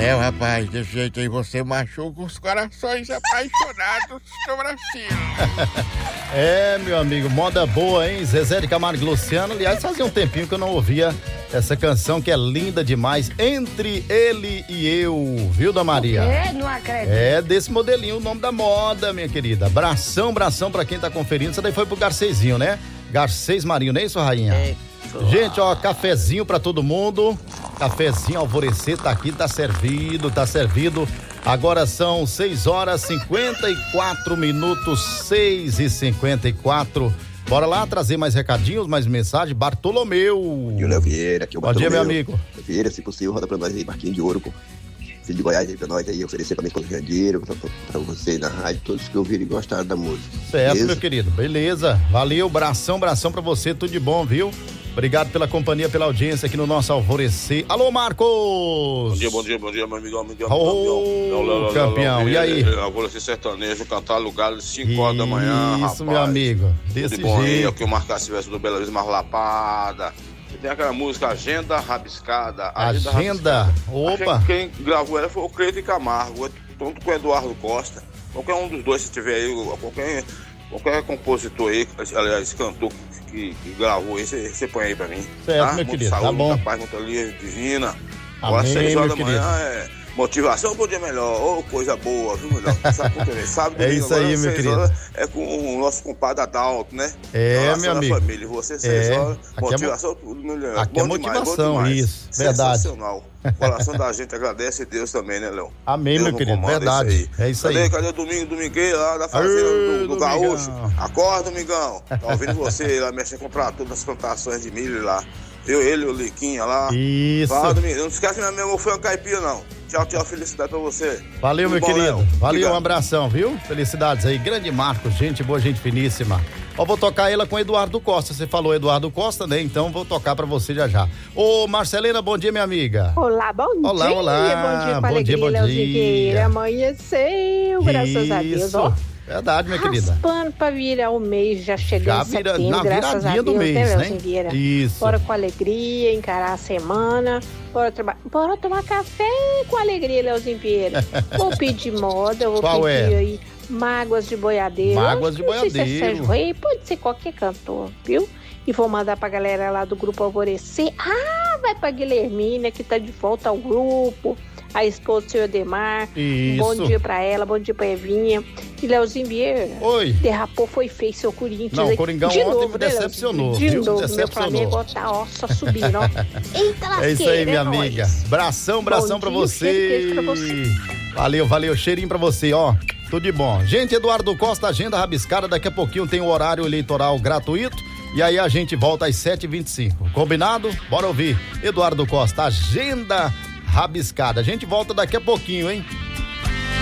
É, rapaz, desse jeito aí você machuca os corações apaixonados do Brasil. É, meu amigo, moda boa, hein? Zezé de Camargo e Luciano. Aliás, fazia um tempinho que eu não ouvia essa canção que é linda demais, Entre Ele e Eu, viu, da Maria? Não acredito. É desse modelinho o nome da moda, minha querida. Abração pra quem tá conferindo. Isso daí foi pro Garcezinho, né? Garcês Marinho, não é isso, rainha? É. Gente, ó, cafezinho pra todo mundo. Cafezinho Alvorecer tá aqui, tá servido. Agora são 6h54, 6h54. Bora lá trazer mais recadinhos, mais mensagens. Bartolomeu. E o Léo Vieira, aqui é o Bom dia, Bartolomeu. meu amigo. Léo Vieira, se possível, roda pra nós aí, Barquinho de Ouro, pô. Filho de Goiás aí pra nós aí, oferecer pra minha esposa Jandeiro, pra você na rádio, todos que ouviram e gostaram da música. Certo, beleza? meu querido, beleza. Valeu, bração pra você, tudo de bom, viu? Obrigado pela companhia, pela audiência aqui no nosso Alvorecer. Alô, Marcos! Bom dia, meu amigão. Ô, campeão, e aí? Alvorecer sertanejo, cantar lugar de 5 horas da manhã, rapaz. Isso, meu amigo, desse Tudo bom aí, jeito. aqui o Marcos Silvestre do Bela Vista, mais lapada. E tem aquela música Agenda Rabiscada. Agenda? Opa! Quem gravou ela foi o Cleiton Camargo, junto com o Eduardo Costa. Qualquer um dos dois, se tiver aí, qualquer compositor aí, aliás, cantor que gravou aí, você põe aí pra mim. Certo, tá? meu querido, Saúde, tá bom. muita paz, muita alegria divina. Amém, Agora 6 horas da meu manhã querido. é motivação pro dia melhor, ô coisa boa, viu, melhor? Sabe por quê? Sabe É isso aí, meu querido. É com o nosso compadre Adalto, né? É, Relação meu da amigo. Família. Você 6 horas, Aqui é motivação, tudo melhor. aqui é Bom demais, motivação, bom demais. isso, verdade. Sensacional. O coração da gente agradece a Deus também, né, Léo? Amém, Deus meu no querido, comando, verdade. É isso aí. Cadê o Domingueiro lá da fazenda do Domingão. Gaúcho? Acorda, Domingão. Tá ouvindo você lá, mexendo com todas as plantações de milho lá. Viu ele, o Liquinha lá. Isso. Fala, Domingo. Não esquece minha memória, foi uma caipira, não. Tchau, felicidade pra você. Valeu, Tudo meu bom, querido. Léo? Valeu, Obrigado. um abração, viu? Felicidades aí. Grande Marcos, gente boa, gente finíssima. Ó, vou tocar ela com Eduardo Costa. Você falou Eduardo Costa, né? Então vou tocar pra você já. Ô, Marcelena, bom dia, minha amiga. Olá, bom dia. Olá. Bom dia com alegria, Léo Figueira. Amanheceu, graças a Deus, ó. Verdade, minha querida. Raspando pra virar o mês, já chegando setembro, na graças a viradinha Deus, do mês, né, né? Léo Figueira? Isso. Bora com alegria, encarar a semana, bora tomar café com alegria, Léozinho Vieira. Vou pedir moda, vou Qual pedir é? aí Mágoas de Boiadeiro. Mágoas de Não sei se é Boiadeiro. Sérgio Rei, pode ser qualquer cantor, viu? E vou mandar pra galera lá do Grupo Alvorecer. Vai pra Guilhermina, que tá de volta ao grupo. A esposa do senhor Ademar. Isso. Bom dia pra ela, bom dia pra Evinha. E Leozinho Vieira. Oi. Derrapou, foi feio seu Corinthians. Não, aí. o Coringão de ontem novo, me né, decepcionou, Leozinho? viu? De novo, meu Decepcionou. Flamengo ó, tá ó, só subindo, ó. Eita, lasqueira, É isso aí, minha nóis. amiga. Bração pra Bom dia, você. cheiro de queijo pra você. Valeu, cheirinho pra você, ó. Tudo de bom. Gente, Eduardo Costa, agenda rabiscada. Daqui a pouquinho tem o horário eleitoral gratuito. E aí a gente volta às 7h25. Combinado? Bora ouvir. Eduardo Costa, agenda rabiscada. A gente volta daqui a pouquinho, hein?